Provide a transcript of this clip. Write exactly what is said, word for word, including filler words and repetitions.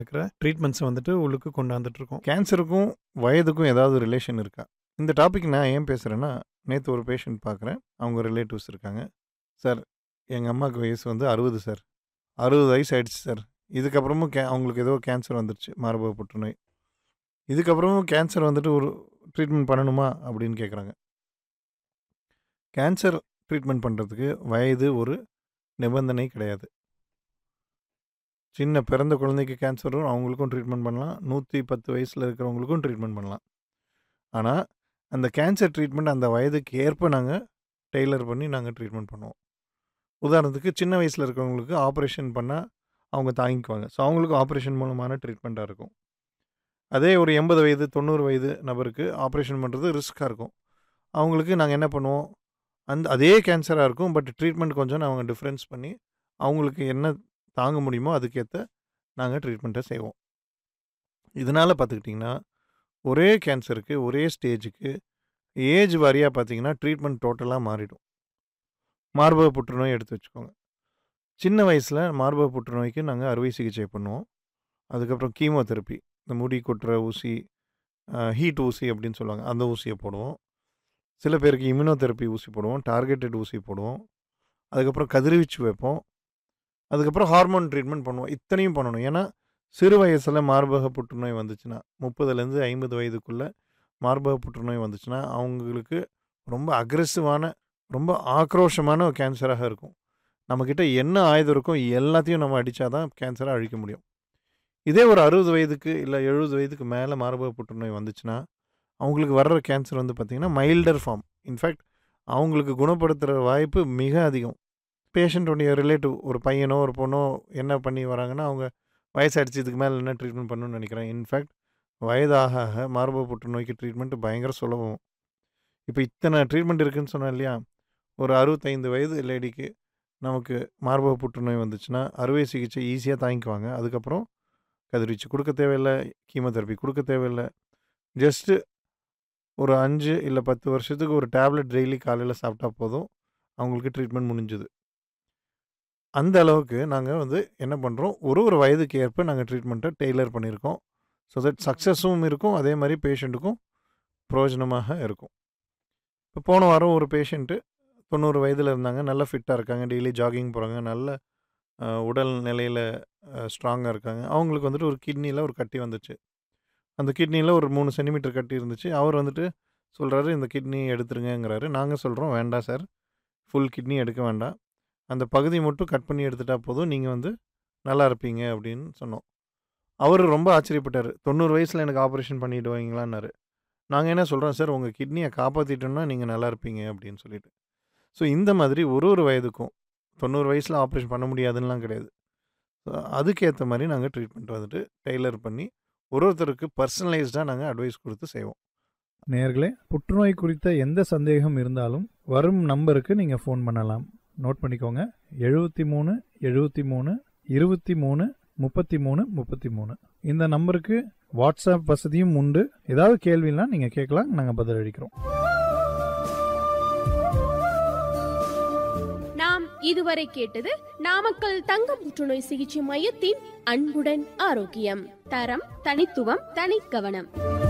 இருக்கிற ட்ரீட்மெண்ட்ஸை வந்துட்டு உள்ளுக்கு கொண்டாந்துட்ருக்கோம். கேன்சருக்கும் வயதுக்கும் ஏதாவது ரிலேஷன் இருக்கா? இந்த டாபிக் நான் ஏன் பேசுகிறேன்னா, நேற்று ஒரு பேஷண்ட் பார்க்குறேன். அவங்க ரிலேட்டிவ்ஸ் இருக்காங்க. சார், எங்கள் அம்மாவுக்கு வயசு வந்து அறுபது சார். அறுபது வயசு ஆயிடுச்சு சார். இதுக்கப்புறமும் கே அவங்களுக்கு ஏதோ கேன்சர் வந்துருச்சு, மார்பக புற்றுநோய். இதுக்கப்புறமும் கேன்சர் வந்துட்டு ஒரு ட்ரீட்மெண்ட் பண்ணணுமா அப்படின்னு கேட்குறாங்க. கேன்சர் ட்ரீட்மெண்ட் பண்ணுறதுக்கு வயது ஒரு நிபந்தனை கிடையாது. சின்ன பிறந்த குழந்தைக்கு கேன்சர் வரும், அவங்களுக்கும் ட்ரீட்மெண்ட் பண்ணலாம். நூற்றி பத்து வயசில் இருக்கிறவங்களுக்கும் ட்ரீட்மெண்ட் பண்ணலாம். ஆனால் அந்த கேன்சர் ட்ரீட்மெண்ட் அந்த வயதுக்கு ஏற்ப நாங்கள் டெய்லர் பண்ணி நாங்கள் ட்ரீட்மெண்ட் பண்ணுவோம். உதாரணத்துக்கு சின்ன வயசில் இருக்கிறவங்களுக்கு ஆப்ரேஷன் பண்ணால் அவங்க தாங்கிக்குவாங்க. ஸோ அவங்களுக்கு ஆப்ரேஷன் மூலமான ட்ரீட்மெண்ட்டாக இருக்கும். அதே ஒரு எண்பது வயது தொண்ணூறு வயது நபருக்கு ஆப்ரேஷன் பண்ணுறது ரிஸ்க்காக இருக்கும். அவங்களுக்கு நாங்கள் என்ன பண்ணுவோம், அந்த அதே கேன்சராக இருக்கும், பட் ட்ரீட்மெண்ட் கொஞ்சம் நாங்கள் டிஃப்ரென்ஸ் பண்ணி அவங்களுக்கு என்ன தாங்க முடியுமோ அதுக்கேற்ற நாங்கள் ட்ரீட்மெண்ட்டை செய்வோம். இதனால் பார்த்துக்கிட்டிங்கன்னா, ஒரே கேன்சருக்கு ஒரே ஸ்டேஜுக்கு ஏஜ் வாரியாக பார்த்திங்கன்னா ட்ரீட்மெண்ட் டோட்டலாக மாறிடும். மார்பக புற்றுநோய் எடுத்து வச்சுக்கோங்க. சின்ன வயசில் மார்பக புற்றுநோய்க்கு நாங்கள் அறுவை சிகிச்சை பண்ணுவோம். அதுக்கப்புறம் கீமோதெரப்பி, இந்த முடி கொட்டுற ஊசி, ஹீட் ஊசி அப்படின்னு சொல்லுவாங்க, அந்த ஊசியை போடுவோம். சில பேருக்கு இம்யூனோதெரப்பி ஊசி போடுவோம், டார்கெட்டட் ஊசி போடுவோம். அதுக்கப்புறம் கதிர்வீச்சு வைப்போம். அதுக்கப்புறம் ஹார்மோன் ட்ரீட்மெண்ட் பண்ணுவோம். இத்தனையும் பண்ணணும். ஏன்னா சிறு வயசில் மார்பக புற்றுநோய் வந்துச்சுன்னா, முப்பதுலேருந்து ஐம்பது வயதுக்குள்ளே மார்பக புற்றுநோய் வந்துச்சுன்னா அவங்களுக்கு ரொம்ப அக்ரெசிவான, ரொம்ப ஆக்ரோஷமான ஒரு கேன்சராக இருக்கும். நம்மக்கிட்ட என்ன ஆயுதம் இருக்கோ எல்லாத்தையும் நம்ம அடித்தா தான் கேன்சரை அழிக்க முடியும். இதே ஒரு அறுபது வயதுக்கு இல்லை எழுபது வயதுக்கு மேலே மார்பக புற்றுநோய் வந்துச்சுன்னா அவங்களுக்கு வர்ற கேன்சர் வந்து பார்த்திங்கன்னா மைல்டர் ஃபார்ம். இன்ஃபேக்ட் அவங்களுக்கு குணப்படுத்துகிற வாய்ப்பு மிக அதிகம். பேஷண்ட்டுடைய ரிலேட்டிவ் ஒரு பையனோ ஒரு பொண்ணோ என்ன பண்ணி வராங்கன்னா, அவங்க வயசாகிடுச்சு, இதுக்கு மேலே என்ன ட்ரீட்மெண்ட் பண்ணணும்னு நினைக்கிறேன். இன்ஃபேக்ட் வயதாக ஆக மார்பக புற்றுநோய்க்கு ட்ரீட்மெண்ட் பயங்கர சுலபம். இப்போ இத்தனை ட்ரீட்மெண்ட் இருக்குதுன்னு சொன்னேன் இல்லையா? ஒரு அறுபத்தைந்து வயது லேடிக்கு நமக்கு மார்பக புற்றுநோய் வந்துச்சுன்னா அறுவை சிகிச்சை ஈஸியாக தாங்கிக்குவாங்க. அதுக்கப்புறம் கதிர்வீச்சு கொடுக்க தேவையில்லை, கீமோதெரப்பி கொடுக்க தேவையில்லை. ஜஸ்ட்டு ஒரு அஞ்சு இல்லை பத்து வருஷத்துக்கு ஒரு டேப்லெட் டெய்லி காலையில் சாப்பிட்டா போதும், அவங்களுக்கு ட்ரீட்மெண்ட் முடிஞ்சுது. அந்த அளவுக்கு நாங்கள் வந்து என்ன பண்ணுறோம், ஒரு ஒரு வயதுக்கு ஏற்ப நாங்கள் ட்ரீட்மெண்ட்டை டெய்லர் பண்ணியிருக்கோம். ஸோ தட் சக்ஸஸும் இருக்கும், அதே மாதிரி பேஷண்ட்டுக்கும் பிரயோஜனமாக இருக்கும். இப்போ போன வாரம் ஒரு பேஷண்ட்டு தொண்ணூறு வயதில் இருந்தாங்க, நல்லா ஃபிட்டாக இருக்காங்க, டெய்லி ஜாகிங் போகிறாங்க, நல்ல உடல் நிலையில் ஸ்ட்ராங்காக இருக்காங்க. அவங்களுக்கு வந்துட்டு ஒரு கிட்னியில் ஒரு கட்டி வந்துச்சு. அந்த கிட்னியில் ஒரு மூணு சென்டிமீட்டர் கட்டி இருந்துச்சு. அவர் வந்துட்டு சொல்கிறாரு, இந்த கிட்னி எடுத்துருங்கிறாரு. நாங்கள் சொல்கிறோம், வேண்டாம் சார், ஃபுல் கிட்னி எடுக்க வேண்டாம், அந்த பகுதி மட்டும் கட் பண்ணி எடுத்துட்டா போதும், நீங்கள் வந்து நல்லா இருப்பீங்க அப்படின்னு சொன்னோம். அவர் ரொம்ப ஆச்சரியப்பட்டார். தொண்ணூறு வயசில் எனக்கு ஆப்ரேஷன் பண்ணிவிடுவீங்களான்னாரு. நாங்கள் என்ன சொல்கிறோம், சார் உங்கள் கிட்னியை காப்பாற்றிட்டோன்னா நீங்கள் நல்லா இருப்பீங்க அப்படின்னு சொல்லிட்டு. ஸோ இந்த மாதிரி ஒரு ஒரு வயதுக்கும் தொண்ணூறு வயசில் ஆப்ரேஷன் பண்ண முடியாதுன்னெலாம் கிடையாது. ஸோ அதுக்கேற்ற மாதிரி நாங்கள் ட்ரீட்மெண்ட் வந்துட்டு டெய்லர் பண்ணி ஒரு ஒருத்தருக்கு பர்சனலைஸ்டாக நாங்கள் அட்வைஸ் கொடுத்து செய்வோம். நேயர்களே, புற்றுநோய் குறித்த எந்த சந்தேகம் இருந்தாலும் வரும் நம்பருக்கு நீங்கள் ஃபோன் பண்ணலாம். நோட் பண்ணிக்கோங்க, எழுபத்தி மூணு எழுபத்தி மூணு இருபத்தி மூணு முப்பத்தி மூணு முப்பத்தி மூணு. இந்த நம்பருக்கு வாட்ஸ்அப் வசதியும் உண்டு. ஏதாவது கேள்வினா நீங்கள் கேட்கலாம், நாங்கள் பதில் அளிக்கிறோம். நாம் இதுவரை கேட்டது நாமக்கல் தங்க புற்றுநோய் சிகிச்சை மையத்தின் அன்புடன் ஆரோக்கியம். தரம், தனித்துவம், தனிக்கவனம்.